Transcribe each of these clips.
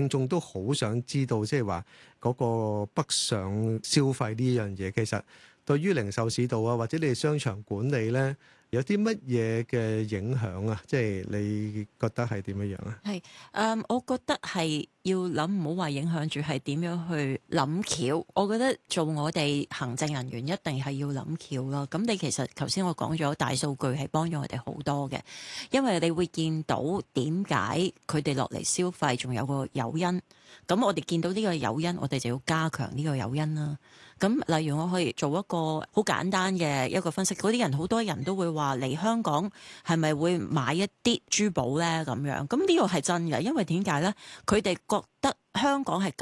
眾都好想知道，即係話嗰個北上消費呢樣嘢，其實對於零售市道啊，或者你哋商場管理咧，有啲乜嘢嘅影響啊？即係你覺得係點樣樣啊？ 係我覺得係要諗，唔好話影響住係點樣去諗橋。我覺得做我哋行政人員一定係要諗橋咯。咁你其實頭先我講咗大數據係幫咗我哋好多嘅，因為你會見到點解佢哋落嚟消費，仲有個誘因。咁我哋見到呢個誘因，我哋就要加強呢個誘因啦。咁例如我可以做一個好簡單嘅一個分析，嗰啲人好多人都會話嚟香港係咪會買一啲珠寶呢？咁樣，咁呢個係真嘅，因為點解呢？佢哋覺得香港係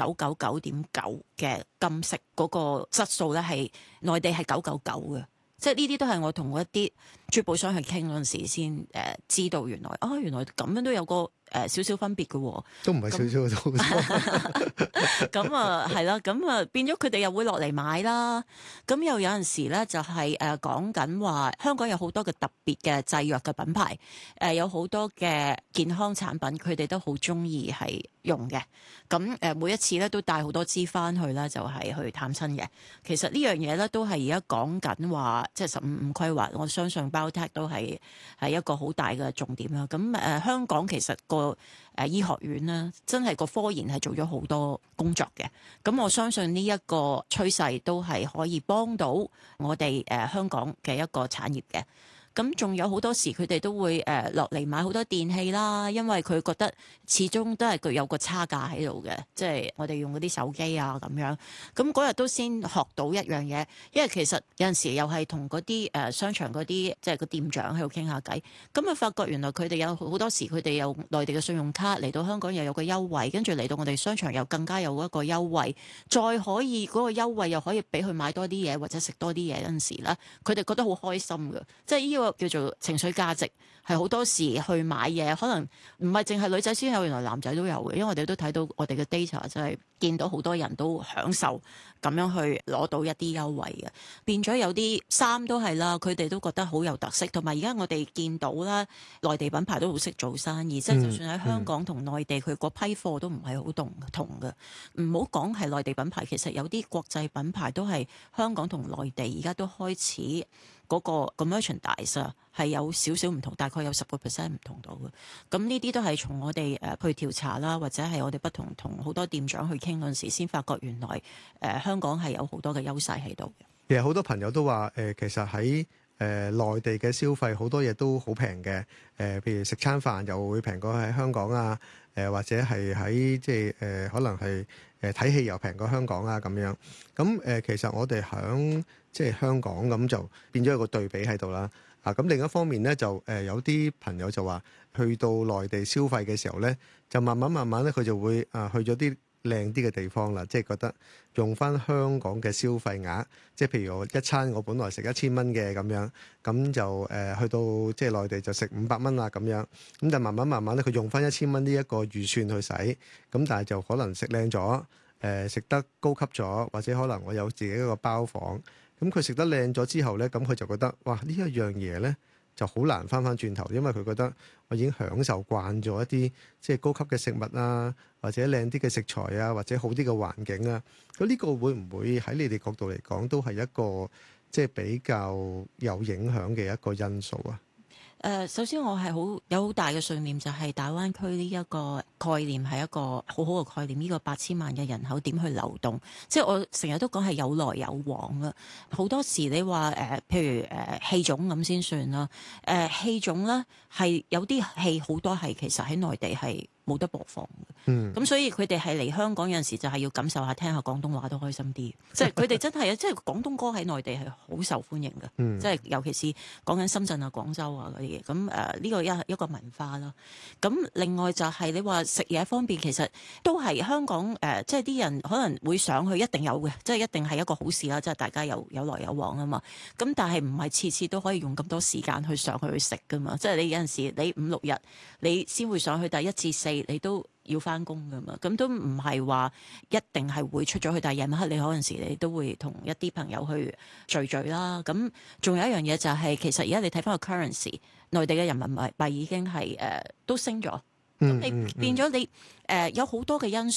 999.9嘅金飾嗰個質素呢，係內地係999嘅。即係呢啲都係我同一啲珠寶商去傾嗰陣時先知道原來咁樣都有個少少分別嘅喎。 都唔係少少咁啊係啦，咁啊變咗佢哋又會落嚟買啦。咁又有陣時咧就係講緊話香港有好多嘅特別嘅製藥嘅品牌，有好多嘅健康產品，佢哋都好中意係用嘅。咁每一次咧都帶好多支翻去啦，就係去探親嘅。其實呢樣嘢咧都係而家講緊話，即係15規劃，我相信 Biotech 都係一個好大嘅重點啦。咁香港其實個醫學院咧，真係個科研係做咗好多工作嘅。咁我相信呢一個趨勢都係可以幫到我哋香港嘅一個產業嘅。咁仲有好多時佢哋都會落嚟買好多電器啦，因為佢覺得始終都係佢有個差價喺度嘅，即係我哋用嗰啲手機啊咁樣。咁嗰日都先學到一樣嘢，因為其實有陣時又係同嗰啲商場嗰啲即係個店長喺度傾下偈，咁啊發覺原來佢哋有好多時佢哋有內地嘅信用卡嚟到香港又有個優惠，跟住嚟到我哋商場又更加有一個優惠，再可以嗰個優惠又可以俾佢買多啲嘢或者食多啲嘢嗰陣時咧，佢哋覺得好開心嘅，即係呢個叫做情緒價值，係好多時去買嘢，可能唔係淨係女仔先有，原來男仔都有嘅，因為我哋都睇到我哋嘅 data 就係見到好多人都享受咁樣去攞到一啲優惠嘅，變咗有啲衫都係啦，佢哋都覺得好有特色，同埋而家我哋見到啦，內地品牌都好識做生意，即係就算喺香港同內地佢個批貨都唔係好同嘅，唔好講係內地品牌，其實有啲國際品牌都係香港同內地而家都開始。嗰個 merchandise 啊，係有少少唔同，大概有10% 唔同到嘅。咁呢啲都係從我哋去調查啦，或者係我哋不同好多店長去傾嗰陣時，先發覺原來香港係有好多嘅優勢喺度嘅。 其實好多朋友都話其實喺內地嘅消費好多嘢都好平嘅，譬如食餐飯又會平過喺香港啊，或者係喺即係可能係睇戲又平過香港啊咁樣。咁其實我哋響即係香港咁就變咗有個對比喺度啦。咁另一方面咧就有啲朋友就話去到內地消費嘅時候咧，就慢慢咧佢就會去咗啲靚啲嘅地方啦，即係覺得用翻香港嘅消費額，即係譬如我一餐我本來食1000蚊嘅咁樣，咁就去到即係內地就食500蚊啦咁樣，咁但慢慢咧佢用翻1000蚊呢一個預算去使，咁但係就可能食靚咗，食得高級咗，或者可能我有自己一個包房，咁佢食得靚咗之後咧，咁佢就覺得哇呢一樣嘢咧就好難翻轉頭，因為佢覺得我已經享受慣咗一啲即係高級嘅食物啊，或者靚啲嘅食材啊，或者好啲嘅環境啊。咁呢個會唔會喺你哋角度嚟講都係一個即係比較有影響嘅一個因素啊？ 首先我係有好大嘅信念，就係大灣區呢一個概念係一個好好嘅概念。呢個8000萬嘅人口點去流動？即係我成日都講係有來有往啊。好多時你話譬如戲種咁先算啦。戲種咧係有啲戲好多係其實喺內地係冇得播放嘅，咁所以佢哋係嚟香港有陣時就係要感受下聽下廣東話都開心啲，即係佢哋真係啊，即係廣東歌喺內地係好受歡迎嘅，即係尤其是講緊深圳啊、廣州啊嗰啲嘢，咁呢個一個文化啦。咁另外就係你話食嘢方面，其實都係香港即係啲人可能會上去，一定有嘅，即係一定係一個好事啦，即係大家有來有往啊嘛。咁但係唔係次次都可以用咁多時間去上去食噶嘛，即係你有陣時你5-6日你先會上去，第1至4你都要翻工噶嘛，咁都唔係話一定係會出咗去，但係夜晚黑你可能時你都會同一啲朋友去聚啦。咁仲有一樣嘢就係、其實而家你睇翻個 currency， 內地嘅人民幣已經係都升咗。咁你變咗你有好多嘅因